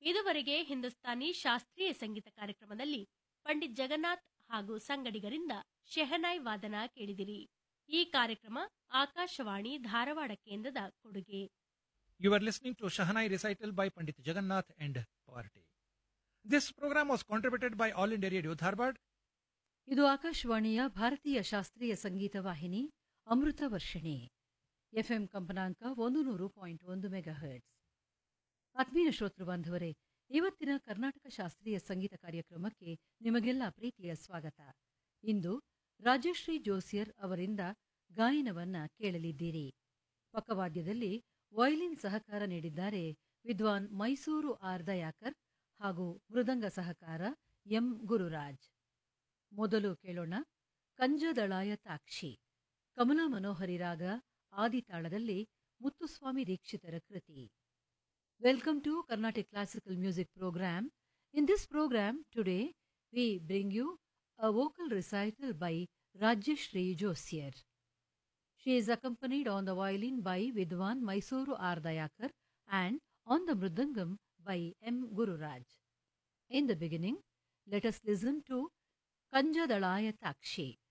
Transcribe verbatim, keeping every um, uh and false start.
ಇದುವರೆಗೆ ಹಿಂದೂಸ್ತಾನಿ ಶಾಸ್ತ್ರೀಯ ಸಂಗೀತ ಕಾರ್ಯಕ್ರಮದಲ್ಲಿ ಪಂಡಿತ್ ಜಗನ್ನಾಥ್ ಹಾಗೂ ಸಂಗಡಿಗರಿಂದ ಶೆಹನಾಯ್ ವಾದನ ಕೇಳಿದಿರಿ. ಈ ಕಾರ್ಯಕ್ರಮ ಆಕಾಶವಾಣಿ ಧಾರವಾಡ ಕೇಂದ್ರದ ಕೊಡುಗೆ. You are listening to Shahanai recital by Pandit Jagannath and party. This program was contributed by All India Radio Dharwad. ಇದು ಆಕಾಶವಾಣಿಯ ಭಾರತೀಯ ಶಾಸ್ತ್ರೀಯ ಸಂಗೀತ ವಾಹಿನಿ ಅಮೃತ ವರ್ಷಿಣಿ ಎಫ್ಎಂ ಕಂಪನಾಂಕ ಒಂದು ನೂರು ಪಾಯಿಂಟ್ ಒಂದು ಮೆಗಾ ಹರ್ಟ್ಸ್. ಆತ್ಮೀಯ ಶ್ರೋತೃ ಬಾಂಧವರೇ, ಇವತ್ತಿನ ಕರ್ನಾಟಕ ಶಾಸ್ತ್ರೀಯ ಸಂಗೀತ ಕಾರ್ಯಕ್ರಮಕ್ಕೆ ನಿಮಗೆಲ್ಲ ಪ್ರೀತಿಯ ಸ್ವಾಗತ. ಇಂದು ರಾಜಶ್ರೀ ಜೋಸಿಯರ್ ಅವರಿಂದ ಗಾಯನವನ್ನ ಕೇಳಲಿದ್ದೀರಿ. ಪಕ್ಕವಾದ್ಯದಲ್ಲಿ ವಯಲಿನ್ ಸಹಕಾರ ನೀಡಿದ್ದಾರೆ ವಿದ್ವಾನ್ ಮೈಸೂರು ಆರ್ ದಯಾಕರ್ ಹಾಗೂ ಮೃದಂಗ ಸಹಕಾರ ಎಂ ಗುರುರಾಜ್. ಮೊದಲು ಕೇಳೋಣ ಕಂಜದಳಾಯ ತಾಕ್ಷಿ, ಕಮಲಾ ಮನೋಹರಿ ರಾಗ ಆದಿತಾಳದಲ್ಲಿ ಮುತ್ತುಸ್ವಾಮಿ ದೀಕ್ಷಿತರ ಕೃತಿ. Welcome to Carnatic Classical Music Program. In this program today we bring you a vocal recital by Rajyashree Josier. She is accompanied on the violin by Vidwan Mysuru R. Dayakar and on the mridangam by M. Gururaj. In the beginning, let us listen to Kanjadalaya Takshi,